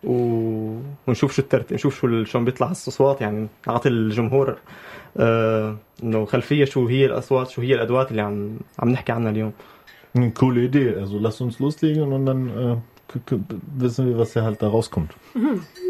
ونشوف شو الترتيب، نشوف شلون بيطلع الأصوات، يعني نعطي الجمهور إنه خلفية شو هي الأصوات، شو هي الأدوات اللي عم نحكي عنها اليوم. Eine coole Idee. Also lass uns loslegen und dann wissen wir, was halt da rauskommt.